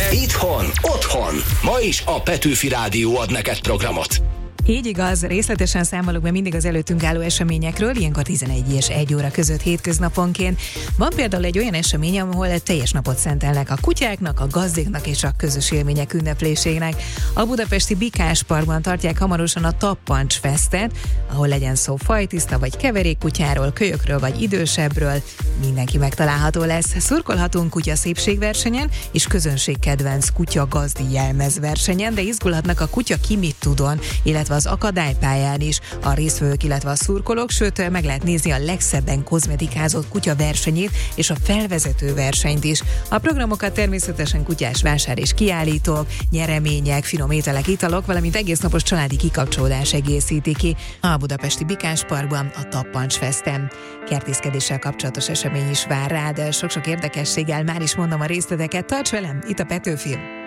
Itthon, otthon. Ma is a Petőfi Rádió ad neked programot. Így igaz, részletesen számolok be mindig az előttünk álló eseményekről, ilyenkor 11 és 1 óra között hétköznaponként. Van például egy olyan esemény, ahol teljes napot szentelnek a kutyáknak, a gazdéknak és a közös élmények ünneplésének. A budapesti Bikás Parkban tartják hamarosan a Tappancs Festet, ahol legyen szó fajtiszta vagy keverékkutyáról, kölyökről vagy idősebbről, mindenki megtalálható lesz. Szurkolhatunk kutya szépségversenyen és közönségkedvenc kutya gazdi jelmezversenyen, de izgulhatnak a kutya ki mit tudon, illetve az akadálypályán is. A résztvevők, illetve a szurkolók, sőt meg lehet nézni a legszebben kozmetikázott kutya versenyét és a felvezető versenyt is. A programokat természetesen kutyás vásár és kiállítók, nyeremények, finom ételek, italok, valamint egésznapos családi kikapcsolódás egészíti ki a budapesti Bikás Parkban, a Tappancs Festen. Kertészkedéssel kapcsolatos esemény is vár rád, sok-sok érdekességgel, már is mondom a részleteket, tarts velem, itt a Petőfi.